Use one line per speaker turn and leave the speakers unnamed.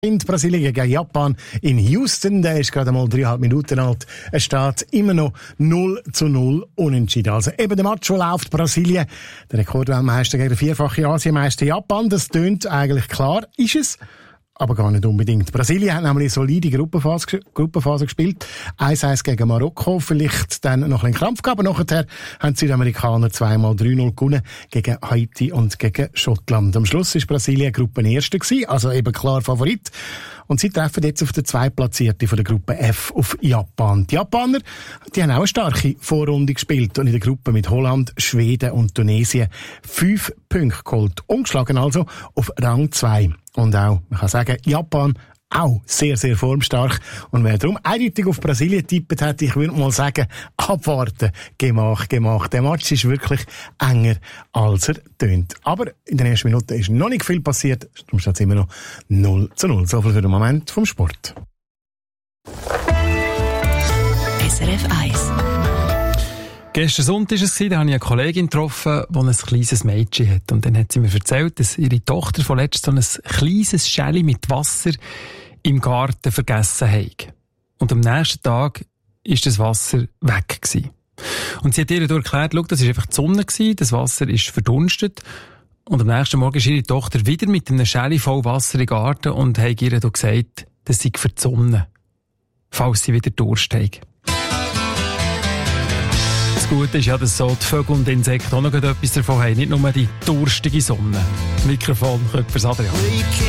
In Brasilien gegen Japan in Houston, der ist gerade mal 3,5 Minuten alt. Es steht immer noch 0:0 unentschieden. Also eben der Match, der läuft, Brasilien, der Rekordweltmeister gegen den vierfachen Asienmeister Japan. Das tönt eigentlich klar, ist es, aber gar nicht unbedingt. Brasilien hat nämlich eine solide Gruppenphase gespielt. 1-1 gegen Marokko, vielleicht dann noch ein Krampf gehabt, aber nachher haben die Südamerikaner 2-mal 3-0 gewonnen gegen Haiti und gegen Schottland. Am Schluss war Brasilien Gruppenerster gewesen, also eben klar Favorit. Und sie treffen jetzt auf den Zweitplatzierten von der Gruppe F auf Japan. Die Japaner, die haben auch eine starke Vorrunde gespielt und in der Gruppe mit Holland, Schweden und Tunesien 5 Punkte geholt. Umgeschlagen also auf Rang 2. Und auch, man kann sagen, Japan auch sehr, sehr formstark. Und wer darum eindeutig auf Brasilien tippt hat, ich würde mal sagen, abwarten, gemacht. Der Match ist wirklich enger, als er tönt. Aber in den ersten Minuten ist noch nicht viel passiert. Darum steht es immer noch 0:0. So viel für den Moment vom Sport.
SRF 1.
Gestern Sonntag war es, da habe ich eine Kollegin getroffen, die ein kleines Mädchen hat. Und dann hat sie mir erzählt, dass ihre Tochter vorletzt so ein kleines Schälchen mit Wasser im Garten vergessen hat. Und am nächsten Tag war das Wasser weg gewesen. Und sie hat ihr erklärt, schau, das war einfach die Sonne gewesen, das Wasser ist verdunstet. Und am nächsten Morgen ist ihre Tochter wieder mit einem Schälchen voll Wasser im Garten und hat ihr gesagt, das sei für die Sonne, falls sie wieder Durst hat. Das Gute ist ja, dass so die Vögel und Insekten auch noch etwas davon haben, nicht nur die durstige Sonne. Mikrofon kommt für Adrian.